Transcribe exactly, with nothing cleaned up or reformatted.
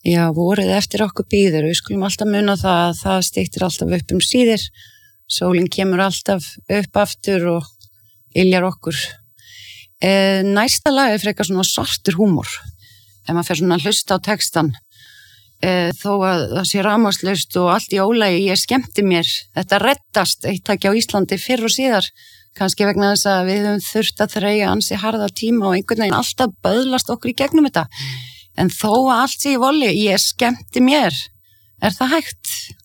Já, vorið eftir okkur býður, við skulum alltaf muna það að það styttir alltaf upp um síðir, sólin kemur alltaf upp aftur og yljar okkur. E, næsta lag er frekar svona svartur húmor, ef maður fer svona að hlusta á textan, e, þó að það sé rafmagnslaust og allt í ólagi, ég skemmti mér, þetta reddast eitt taki á Íslandi fyrr og síðar, kannski vegna þess að við höfum þurft að þreyja ansi harða tíma og einhvern veginn alltaf böðlast okkur í gegnum þetta. En þó að allt sé í voli, ég skemmti mér. Er það hægt?